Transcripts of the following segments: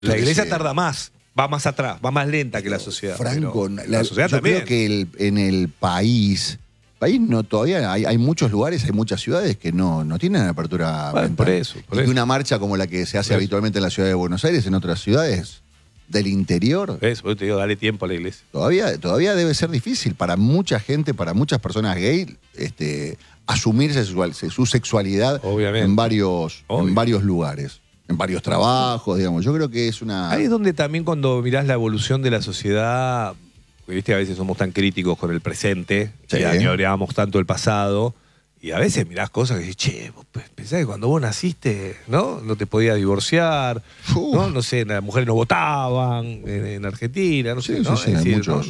La iglesia tarda más, va más atrás, va más lenta que la sociedad. Franco, la sociedad yo también. creo que en el país no todavía hay muchos lugares, hay muchas ciudades que no tienen apertura mental. Por eso. Y que una marcha como la que se hace habitualmente en la ciudad de Buenos Aires, en otras ciudades del interior, Eso, yo te digo, dale tiempo a la iglesia. todavía debe ser difícil para mucha gente, para muchas personas gay, asumirse su sexualidad en varios lugares, en varios trabajos, digamos. Yo creo que es una... Ahí es donde también cuando mirás la evolución de la sociedad, viste, a veces somos tan críticos con el presente, y añoreamos tanto el pasado, y a veces mirás cosas que decís, che, vos pensás que cuando vos naciste, ¿no te podías divorciar, ¿no? No sé, las mujeres no votaban en Argentina, no sé, ¿no? Sí, es decir, muchos.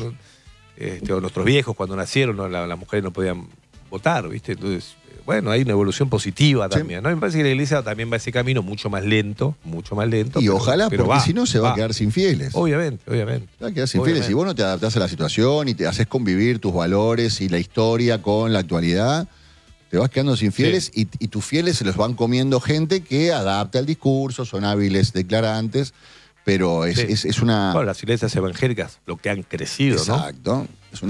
o nuestros viejos cuando nacieron, las mujeres no podían votar, ¿viste? Entonces, bueno, hay una evolución positiva también, ¿no? Me parece que la iglesia también va a ese camino mucho más lento. Y ojalá, porque si no se va a quedar sin fieles. Obviamente. Se va a quedar sin fieles. Si vos no te adaptás a la situación y te haces convivir tus valores y la historia con la actualidad, te vas quedando sin fieles y tus fieles se los van comiendo gente que adapta el discurso, son hábiles declarantes, pero es una... Bueno, las iglesias evangélicas, lo que han crecido, Exacto.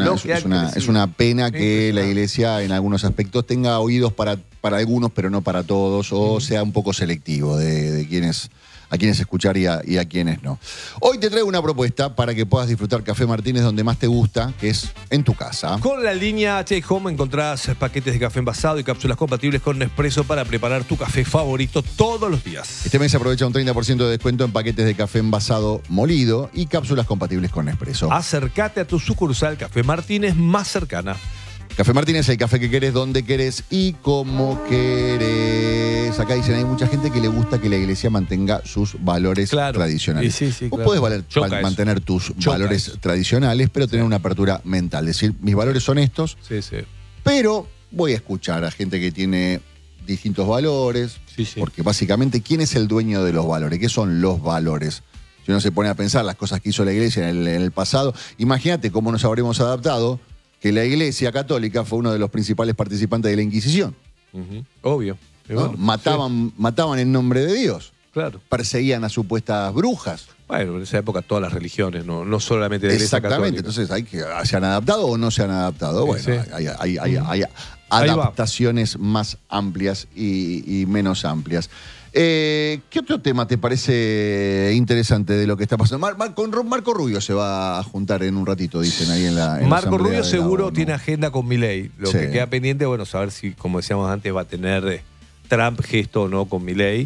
Es una pena que la iglesia en algunos aspectos tenga oídos para algunos, pero no para todos, o sea un poco selectivo de a quienes escuchar y a quienes no. Hoy te traigo una propuesta para que puedas disfrutar Café Martínez donde más te gusta, que es en tu casa. Con la línea Take Home encontrás paquetes de café envasado y cápsulas compatibles con Nespresso para preparar tu café favorito todos los días. Este mes aprovecha un 30% de descuento en paquetes de café envasado molido y cápsulas compatibles con Nespresso. Acércate a tu sucursal Café Martínez más cercana. Café Martínez, el café que querés, donde querés y como querés. Acá dicen, hay mucha gente que le gusta que la iglesia mantenga sus valores tradicionales. Vos podés mantener tus valores tradicionales, pero tener una apertura mental. Es decir, mis valores son estos, pero voy a escuchar a gente que tiene distintos valores, porque básicamente, ¿quién es el dueño de los valores? ¿Qué son los valores? Si uno se pone a pensar las cosas que hizo la iglesia en el pasado, imagínate cómo nos habremos adaptado que la Iglesia Católica fue uno de los principales participantes de la Inquisición. Obvio. ¿No? Mataban en nombre de Dios. Claro. Perseguían a supuestas brujas. Bueno, en esa época todas las religiones, no solamente la Iglesia Católica. Entonces, ¿se han adaptado o no se han adaptado? Bueno, hay adaptaciones más amplias y menos amplias. ¿Qué otro tema te parece interesante de lo que está pasando? Marco Rubio se va a juntar en un ratito, dicen ahí en la Marco Rubio de seguro tiene agenda con Milei. Lo que queda pendiente, bueno, saber si, como decíamos antes, va a tener Trump gesto o no con Milei.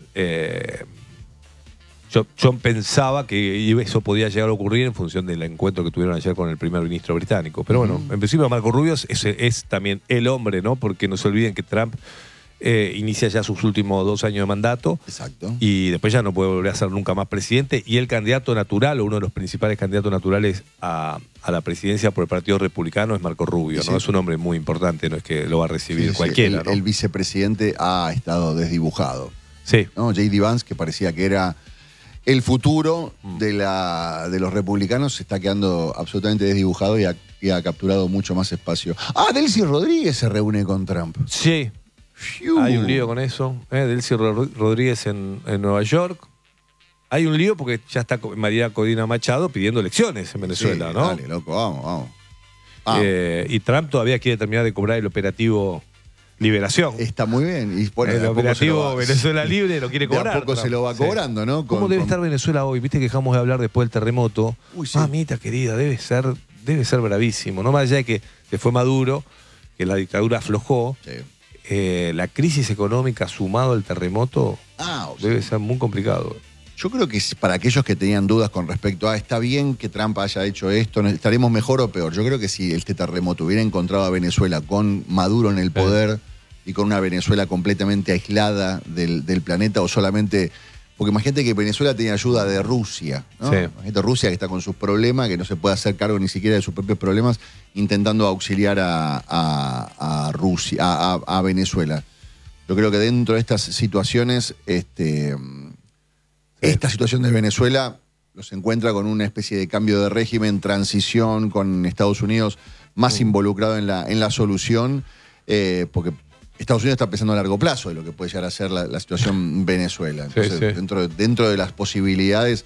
Yo pensaba que eso podía llegar a ocurrir en función del encuentro que tuvieron ayer con el primer ministro británico. Pero bueno, en principio Marco Rubio es también el hombre, ¿no? Porque no se olviden que Trump inicia ya sus últimos 2 años de mandato. Exacto. Y después ya no puede volver a ser nunca más presidente. Y el candidato natural, o uno de los principales candidatos naturales a la presidencia por el Partido Republicano es Marco Rubio, ¿no? Es un hombre muy importante, no es que lo va a recibir cualquiera. El vicepresidente ha estado desdibujado. ¿No? J.D. Vance, que parecía que era el futuro de los republicanos, se está quedando absolutamente desdibujado y ha capturado mucho más espacio. Delcy Rodríguez se reúne con Trump. Sí. Hay un lío con eso. Delcy Rodríguez en Nueva York. Hay un lío porque ya está María Corina Machado pidiendo elecciones en Venezuela, ¿no? Dale, loco, vamos. Y Trump todavía quiere terminar de cobrar el operativo Liberación. Está muy bien. Y bueno, el operativo Venezuela Libre lo quiere cobrar. De a poco se lo va cobrando, ¿no? ¿Cómo debe estar Venezuela hoy? Viste que dejamos de hablar después del terremoto. Mamita querida, debe ser bravísimo. No más allá de que se fue Maduro, que la dictadura aflojó. La crisis económica sumado al terremoto debe ser muy complicado. Yo creo que para aquellos que tenían dudas con respecto a está bien que Trump haya hecho esto, ¿estaremos mejor o peor? Yo creo que si este terremoto hubiera encontrado a Venezuela con Maduro en el poder y con una Venezuela completamente aislada del planeta o solamente... Porque imagínate que Venezuela tenía ayuda de Rusia, ¿no? Imagínate Rusia que está con sus problemas, que no se puede hacer cargo ni siquiera de sus propios problemas, intentando auxiliar a Rusia, a Venezuela. Yo creo que dentro de estas situaciones, esta situación de Venezuela los encuentra con una especie de cambio de régimen, transición con Estados Unidos más involucrado en la solución, porque Estados Unidos está pensando a largo plazo de lo que puede llegar a ser la situación Venezuela. Entonces, dentro de las posibilidades